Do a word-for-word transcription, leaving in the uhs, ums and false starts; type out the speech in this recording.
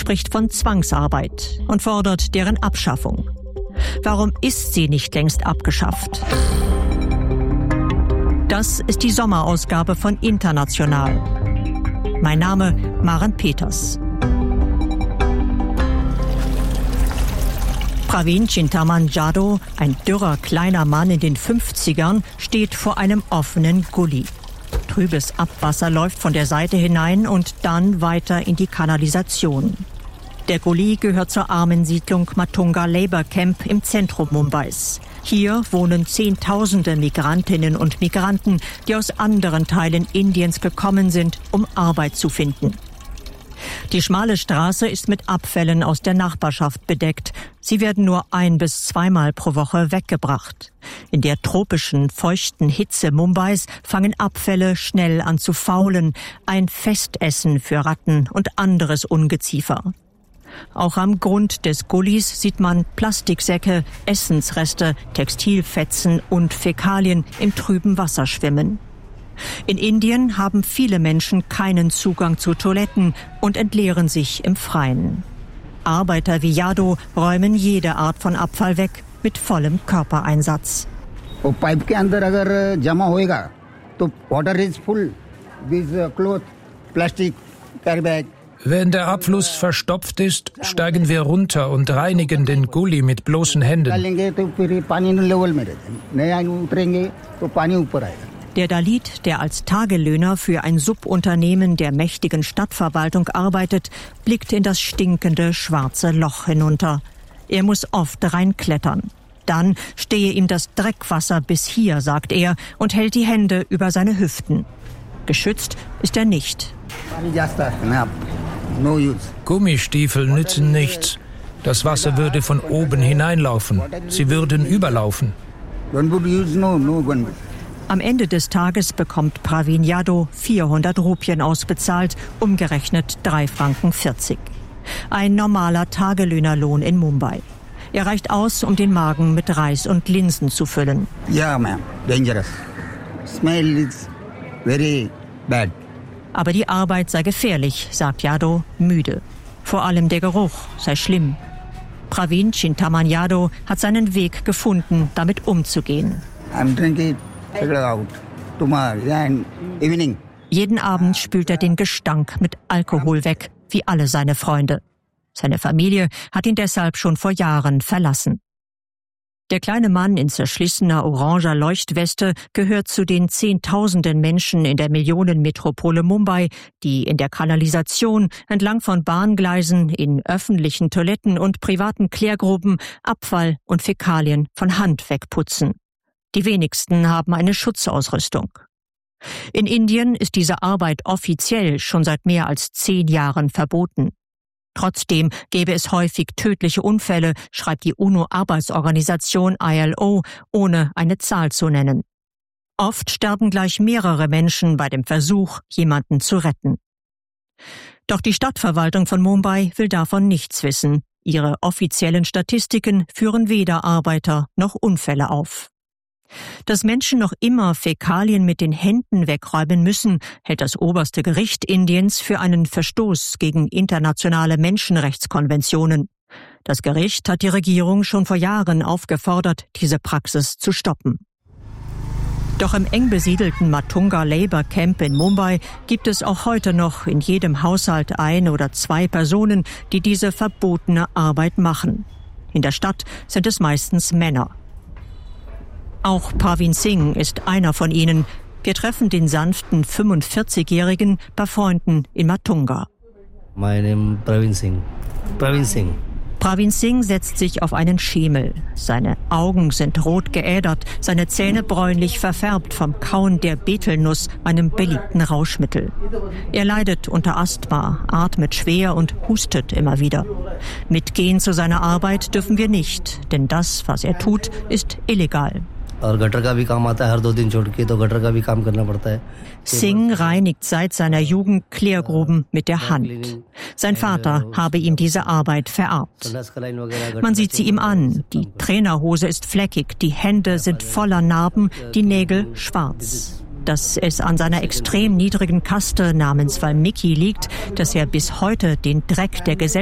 spricht von Zwangsarbeit und fordert deren Abschaffung. Warum ist sie nicht längst abgeschafft? Das ist die Sommerausgabe von International. Mein Name Maren Peters. Pravin Chintaman Yadav, ein dürrer kleiner Mann in den fünfzigern, steht vor einem offenen Gully. Trübes Abwasser läuft von der Seite hinein und dann weiter in die Kanalisation. Der Gully gehört zur Armensiedlung Matunga Labour Camp im Zentrum Mumbais. Hier wohnen Zehntausende Migrantinnen und Migranten, die aus anderen Teilen Indiens gekommen sind, um Arbeit zu finden. Die schmale Straße ist mit Abfällen aus der Nachbarschaft bedeckt. Sie werden nur ein- bis zweimal pro Woche weggebracht. In der tropischen, feuchten Hitze Mumbais fangen Abfälle schnell an zu faulen. Ein Festessen für Ratten und anderes Ungeziefer. Auch am Grund des Gullys sieht man Plastiksäcke, Essensreste, Textilfetzen und Fäkalien im trüben Wasser schwimmen. In Indien haben viele Menschen keinen Zugang zu Toiletten und entleeren sich im Freien. Arbeiter wie Yadav räumen jede Art von Abfall weg mit vollem Körpereinsatz. Wenn der Abfluss verstopft ist, steigen wir runter und reinigen den Gully mit bloßen Händen. Der Dalit, der als Tagelöhner für ein Subunternehmen der mächtigen Stadtverwaltung arbeitet, blickt in das stinkende schwarze Loch hinunter. Er muss oft reinklettern. Dann stehe ihm das Dreckwasser bis hier, sagt er, und hält die Hände über seine Hüften. Geschützt ist er nicht. Gummistiefel nützen nichts. Das Wasser würde von oben hineinlaufen. Sie würden überlaufen. Am Ende des Tages bekommt Pravin Yadav vierhundert Rupien ausbezahlt, umgerechnet drei Franken vierzig. Ein normaler Tagelöhnerlohn in Mumbai. Er reicht aus, um den Magen mit Reis und Linsen zu füllen. Ja, ma'am, dangerous. Smell is very bad. Aber die Arbeit sei gefährlich, sagt Yadav müde. Vor allem der Geruch sei schlimm. Pravin Chintaman Yadav hat seinen Weg gefunden, damit umzugehen. I'm drinking. Jeden Abend spült er den Gestank mit Alkohol weg, wie alle seine Freunde. Seine Familie hat ihn deshalb schon vor Jahren verlassen. Der kleine Mann in zerschlissener oranger Leuchtweste gehört zu den Zehntausenden Menschen in der Millionenmetropole Mumbai, die in der Kanalisation, entlang von Bahngleisen, in öffentlichen Toiletten und privaten Klärgruben Abfall und Fäkalien von Hand wegputzen. Die wenigsten haben eine Schutzausrüstung. In Indien ist diese Arbeit offiziell schon seit mehr als zehn Jahren verboten. Trotzdem gäbe es häufig tödliche Unfälle, schreibt die UNO-Arbeitsorganisation I L O, ohne eine Zahl zu nennen. Oft sterben gleich mehrere Menschen bei dem Versuch, jemanden zu retten. Doch die Stadtverwaltung von Mumbai will davon nichts wissen. Ihre offiziellen Statistiken führen weder Arbeiter noch Unfälle auf. Dass Menschen noch immer Fäkalien mit den Händen wegräumen müssen, hält das oberste Gericht Indiens für einen Verstoß gegen internationale Menschenrechtskonventionen. Das Gericht hat die Regierung schon vor Jahren aufgefordert, diese Praxis zu stoppen. Doch im eng besiedelten Matunga Labour Camp in Mumbai gibt es auch heute noch in jedem Haushalt ein oder zwei Personen, die diese verbotene Arbeit machen. In der Stadt sind es meistens Männer. Auch Pravin Singh ist einer von ihnen. Wir treffen den sanften fünfundvierzigjährigen bei Freunden in Matunga. My name Pravin Singh. Pravin Singh. Pravin Singh setzt sich auf einen Schemel. Seine Augen sind rot geädert, seine Zähne bräunlich verfärbt vom Kauen der Betelnuss, einem beliebten Rauschmittel. Er leidet unter Asthma, atmet schwer und hustet immer wieder. Mitgehen zu seiner Arbeit dürfen wir nicht, denn das, was er tut, ist illegal. Singh reinigt seit seiner Jugend Klärgruben mit der Hand. Sein Vater habe ihm diese Arbeit vererbt. Man sieht sie ihm an. Die Trainerhose ist fleckig, die Hände sind voller Narben, die Nägel schwarz. Dass es an seiner extrem niedrigen Kaste namens Valmiki liegt, dass er bis heute den Dreck der Gesellschaft